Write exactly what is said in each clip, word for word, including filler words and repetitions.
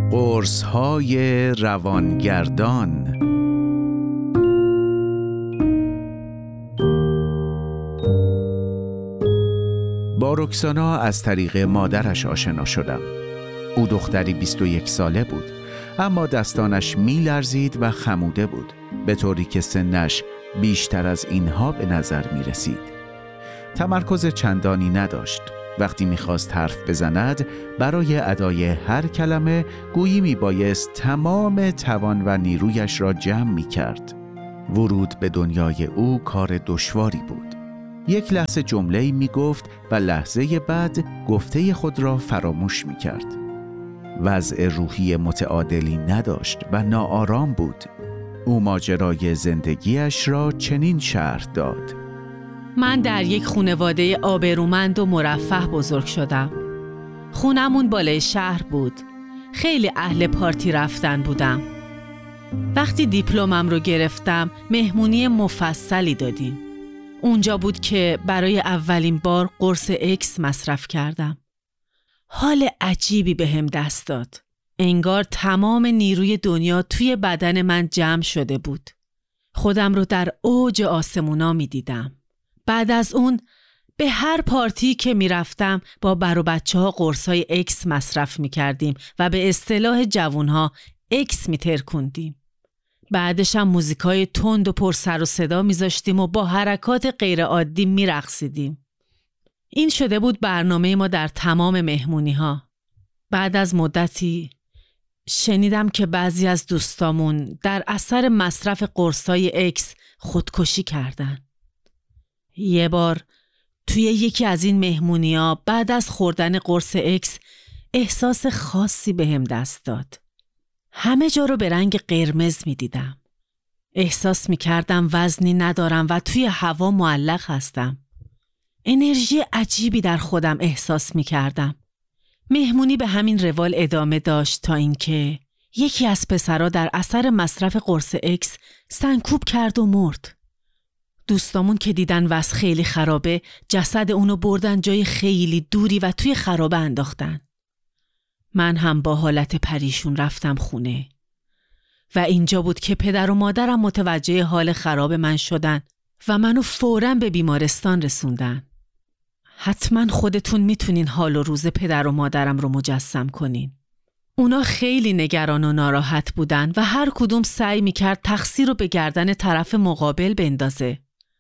قرص‌های روانگردان. با رکسانا از طریق مادرش آشنا شدم. او دختری بیست و یک ساله بود، اما دستانش می لرزید و خموده بود، به طوری که سنش بیشتر از اینها به نظر می رسید. تمرکز چندانی نداشت. وقتی می خواست حرف بزند، برای ادای هر کلمه گویی می بایست تمام توان و نیرویش را جمع می کرد. ورود به دنیای او کار دشواری بود. یک لحظه جمله‌ای می گفت و لحظه بعد گفته خود را فراموش می کرد. وضع روحی متعادلی نداشت و ناآرام بود. او ماجرای زندگیش را چنین شرح داد: من در یک خانواده آبرومند و مرفه بزرگ شدم. خونمون بالای شهر بود. خیلی اهل پارتی رفتن بودم. وقتی دیپلمم رو گرفتم، مهمونی مفصلی دادیم. اونجا بود که برای اولین بار قرص اکس مصرف کردم. حال عجیبی بهم دست داد. انگار تمام نیروی دنیا توی بدن من جمع شده بود. خودم رو در اوج آسمونا می دیدم. بعد از اون به هر پارتی که می رفتم با بر و بچه ها قرصای اکس مصرف می کردیم و به اصطلاح جوونها اکس می ترکوندیم. بعدش هم موزیکای تند و پر سر و صدا می زاشتیم و با حرکات غیر عادی می رقصیدیم. این شده بود برنامه ما در تمام مهمونی ها. بعد از مدتی شنیدم که بعضی از دوستامون در اثر مصرف قرصای اکس خودکشی کردن. یه بار توی یکی از این مهمونی‌ها بعد از خوردن قرص اکس احساس خاصی بهم دست داد. همه جا رو به رنگ قرمز می دیدم. احساس می کردم وزنی ندارم و توی هوا معلق هستم. انرژی عجیبی در خودم احساس می کردم. مهمونی به همین روال ادامه داشت تا اینکه یکی از پسرها در اثر مصرف قرص اکس سنکوب کرد و مرد. دوستامون که دیدن وضع خیلی خرابه، جسد اونو بردن جای خیلی دوری و توی خرابه انداختن. من هم با حالت پریشون رفتم خونه و اینجا بود که پدر و مادرم متوجه حال خراب من شدن و منو فوراً به بیمارستان رسوندن. حتما خودتون میتونین حال و روز پدر و مادرم رو مجسم کنین. اونا خیلی نگران و ناراحت بودن و هر کدوم سعی میکرد تقصیر رو به گردن طرف مقابل بندازه.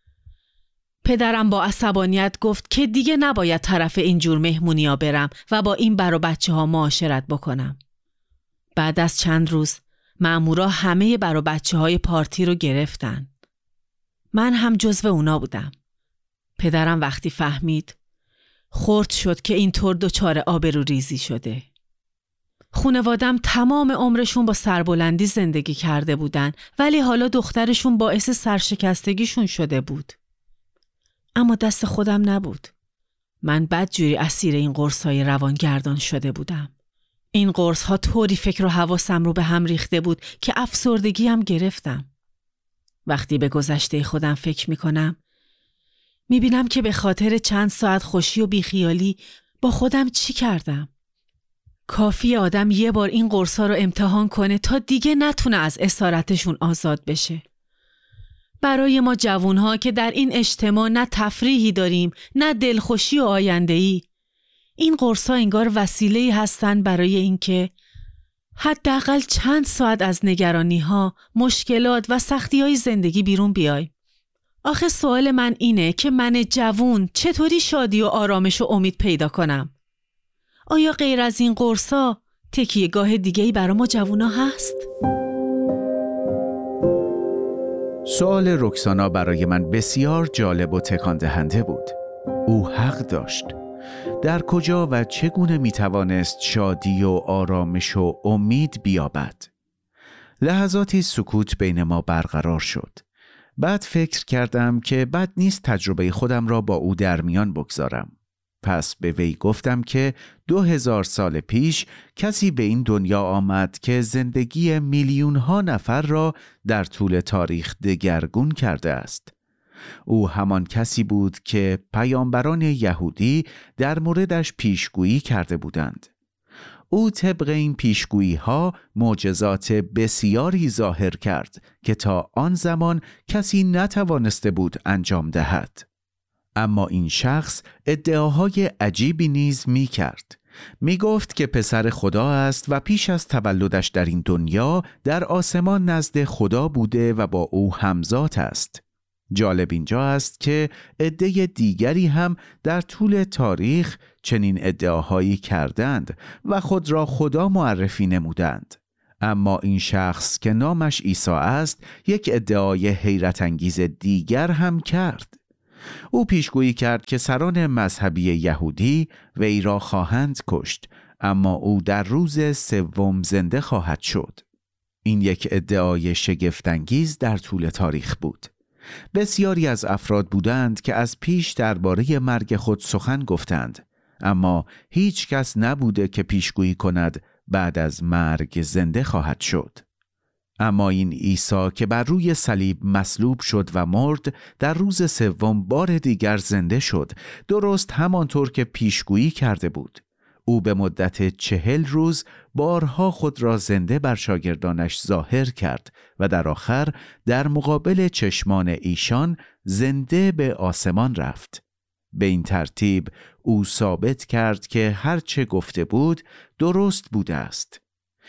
پدرم با عصبانیت گفت که دیگه نباید طرف اینجور مهمونیا برم و با این بر و بچه ها معاشرت بکنم. بعد از چند روز مامورا همه بر و بچه های پارتی رو گرفتن. من هم جزو اونا بودم. پدرم وقتی فهمید خرد شد که اینطور دچار آبروریزی شده. خانوادم تمام عمرشون با سربلندی زندگی کرده بودن، ولی حالا دخترشون باعث سرشکستگیشون شده بود. اما دست خودم نبود. من بدجوری اسیر این قرص‌های روانگردان شده بودم. این قرص‌ها طوری فکر و حواسم رو به هم ریخته بود که افسردگی هم گرفتم. وقتی به گذشته خودم فکر می‌کنم، می‌بینم که به خاطر چند ساعت خوشی و بیخیالی با خودم چی کردم. کافی آدم یه بار این قرص‌ها رو امتحان کنه تا دیگه نتونه از اسارتشون آزاد بشه. برای ما جوانها که در این اجتماع نه تفریحی داریم نه دلخوشی و آینده‌ای، این قرص‌ها انگار وسیله‌ای هستن برای اینکه حداقل چند ساعت از نگرانی‌ها، مشکلات و سختی‌های زندگی بیرون بیایم. آخه سوال من اینه که من جوون چطوری شادی و آرامش و امید پیدا کنم؟ آیا غیر از این قرص‌ها تکیه‌گاه دیگه‌ای برای ما جوونا هست؟ سوال رکسانا برای من بسیار جالب و تکان دهنده بود. او حق داشت. در کجا و چگونه می توانست شادی و آرامش و امید بیابد؟ لحظاتی سکوت بین ما برقرار شد. بعد فکر کردم که بد نیست تجربه خودم را با او در میان بگذارم. پس به وی گفتم که دو هزار سال پیش کسی به این دنیا آمد که زندگی میلیون ها نفر را در طول تاریخ دگرگون کرده است. او همان کسی بود که پیامبران یهودی در موردش پیشگویی کرده بودند. او طبق این پیشگویی ها معجزات بسیاری ظاهر کرد که تا آن زمان کسی نتوانسته بود انجام دهد. اما این شخص ادعاهای عجیبی نیز می کرد. می گفت که پسر خدا است و پیش از تولدش در این دنیا در آسمان نزد خدا بوده و با او همزاد است. جالب اینجا است که عده دیگری هم در طول تاریخ چنین ادعاهایی کردند و خود را خدا معرفی نمودند. اما این شخص که نامش عیسی است یک ادعای حیرت انگیز دیگر هم کرد. او پیشگویی کرد که سران مذهبی یهودی وی را خواهند کشت، اما او در روز سوم زنده خواهد شد. این یک ادعای شگفت‌انگیز در طول تاریخ بود. بسیاری از افراد بودند که از پیش درباره مرگ خود سخن گفتند، اما هیچ کس نبوده که پیشگویی کند بعد از مرگ زنده خواهد شد. اما این عیسی که بر روی صلیب مصلوب شد و مرد، در روز سوم بار دیگر زنده شد، درست همانطور که پیشگویی کرده بود. او به مدت چهل روز بارها خود را زنده بر شاگردانش ظاهر کرد و در آخر در مقابل چشمان ایشان زنده به آسمان رفت. به این ترتیب او ثابت کرد که هر چه گفته بود درست بوده است.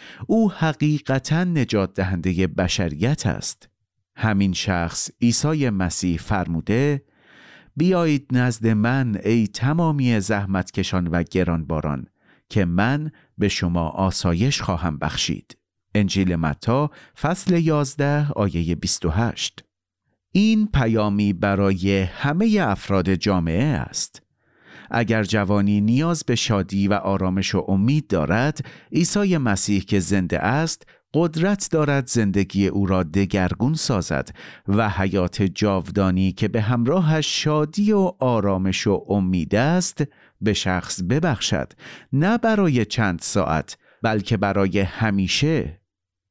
او حقیقتاً نجات دهنده بشریت است. همین شخص عیسی مسیح فرموده: بیایید نزد من ای تمامی زحمتکشان و گرانباران که من به شما آسایش خواهم بخشید. انجیل متی فصل یازده آیه بیست و هشت. این پیامی برای همه افراد جامعه است. اگر جوانی نیاز به شادی و آرامش و امید دارد، عیسی مسیح که زنده است قدرت دارد زندگی او را دگرگون سازد و حیات جاودانی که به همراهش شادی و آرامش و امید است به شخص ببخشد، نه برای چند ساعت بلکه برای همیشه.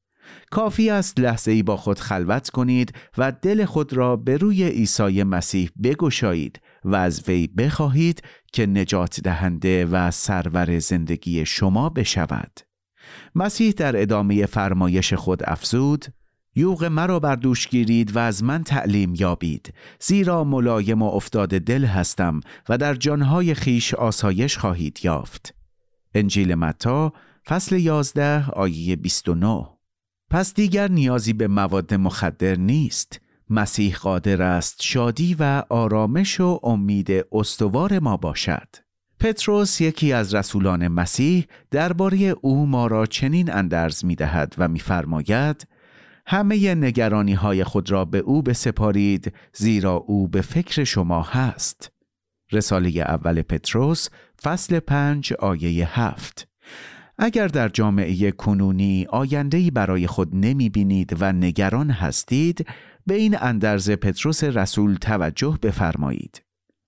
کافی است لحظه‌ای با خود خلوت کنید و دل خود را به روی عیسی مسیح بگشایید و از وی بخواهید که نجات دهنده و سرور زندگی شما بشود. مسیح در ادامه فرمایش خود افزود: یوغ مرا بر دوش گیرید و از من تعلیم یابید، زیرا ملایم و افتاد دل هستم و در جانهای خیش آسایش خواهید یافت. انجیل متی فصل یازده آیه بیست و نه. پس دیگر نیازی به مواد مخدر نیست. مسیح قادر است شادی و آرامش و امید استوار ما باشد. پتروس یکی از رسولان مسیح درباره او ما را چنین اندرز می دهد و می فرماید: همه نگرانی های خود را به او بسپارید، زیرا او به فکر شما هست. رساله اول پتروس فصل پنج آیه هفت. اگر در جامعه کنونی آینده‌ای برای خود نمی بینید و نگران هستید، به این اندرز پتروس رسول توجه بفرمایید.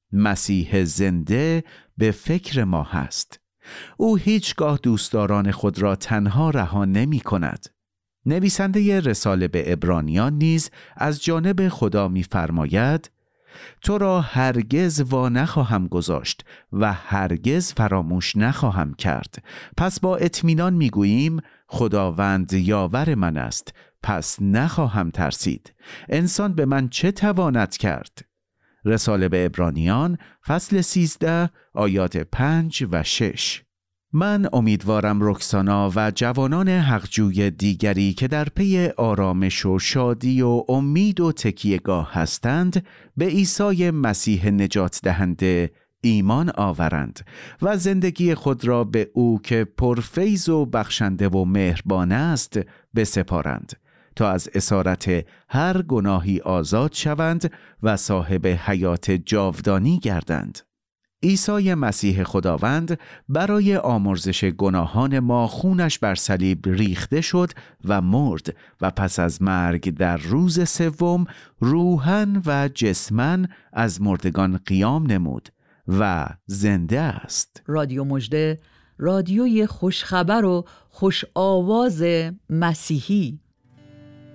مسیح زنده به فکر ما هست. او هیچگاه دوستداران خود را تنها رها نمی کند. نویسنده رساله به عبرانیان نیز از جانب خدا می فرماید: تو را هرگز وا نخواهم گذاشت و هرگز فراموش نخواهم کرد. پس با اطمینان می گوییم خداوند یاور من است، پس نخواهم ترسید. انسان به من چه تواند کرد؟ رساله به عبرانیان فصل سیزده آیات پنج و شش. من امیدوارم رکسانا و جوانان حقجوی دیگری که در پی آرامش و شادی و امید و تکیهگاه هستند به عیسی مسیح نجات دهنده ایمان آورند و زندگی خود را به او که پرفیض و بخشنده و مهربان است بسپارند تا از اسارت هر گناهی آزاد شوند و صاحب حیات جاودانی گردند. عیسی مسیح خداوند برای آمرزش گناهان ما خونش بر صلیب ریخته شد و مرد و پس از مرگ در روز سوم روحاً و جسماً از مردگان قیام نمود و زنده است. رادیو مژده، رادیوی خوشخبر و خوش آواز مسیحی.